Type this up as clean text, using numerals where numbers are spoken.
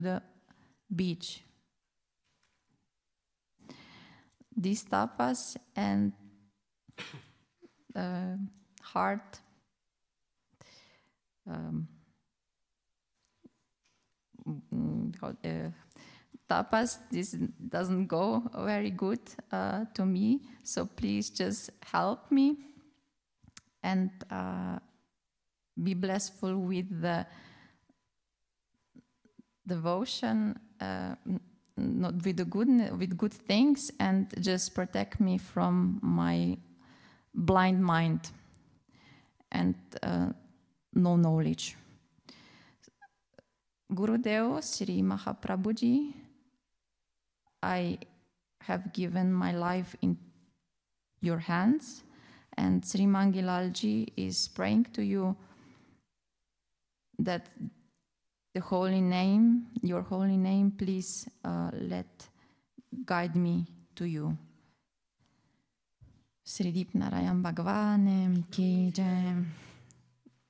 the beach. These tapas and heart tapas, this doesn't go very good to me, so please just help me and be blessful with the devotion, not with the with good things, and just protect me from my blind mind and no knowledge. Gurudev Sri Mahaprabhuji, I have given my life in your hands, and Sri Mangilalji is praying to you that the holy name, your holy name, please let guide me to you. Sri Deep Narayan Bhagwan Ki Jai.